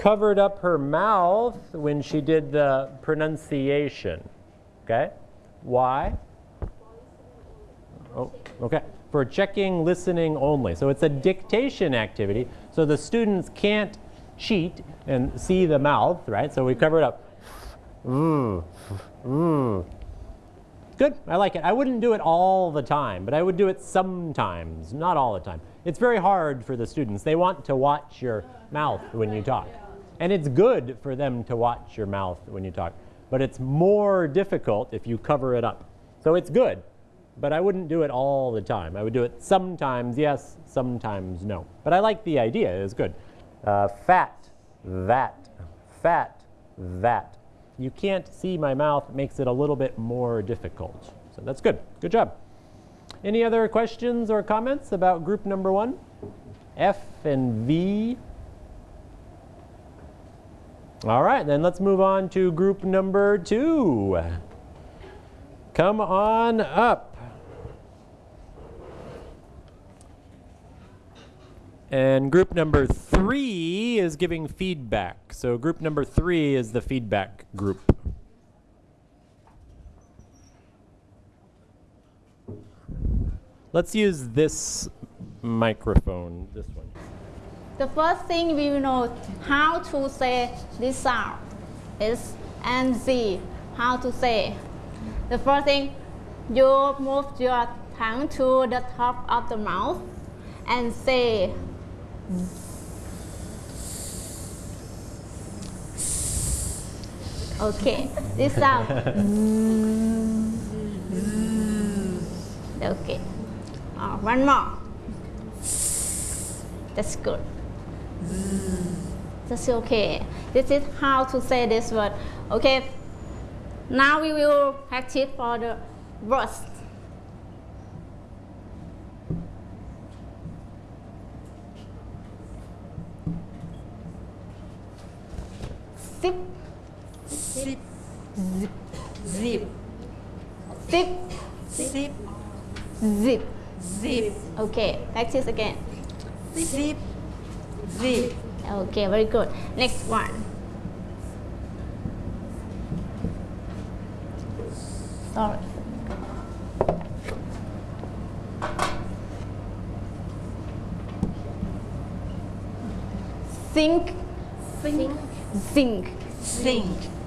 covered up her mouth when she did the pronunciation. Okay? Why? Oh, okay. For checking listening only. So it's a dictation activity. So the students can't cheat and see the mouth, right? So we cover it up. Good. I like it. I wouldn't do it all the time, but I would do it sometimes, not all the time. It's very hard for the students. They want to watch your mouth when you talk. And it's good for them to watch your mouth when you talk. But it's more difficult if you cover it up. So it's good, but I wouldn't do it all the time. I would do it sometimes yes, sometimes no. But I like the idea. It's good. Fat, that. Fat, that. You can't see my mouth. It makes it a little bit more difficult. So that's good. Good job. Any other questions or comments about group number 1? F and V. All right, then let's move on to group number 2. Come on up. And group number 3 is giving feedback. So group number 3 is the feedback group. Let's use this microphone, this one. The first thing we will know how to say this sound is and Z. How to say. The first thing, you move your tongue to the top of the mouth and say. Okay, this sound. Okay. One more. That's good. That's okay. This is how to say this word. Okay. Now we will practice for the words. Zip. Zip. Zip. Zip. Zip. Zip. Zip. Zip. Okay, practice again. Zip. Zip. Okay, very good. Next one. Sorry. Think. Think. Think. Think.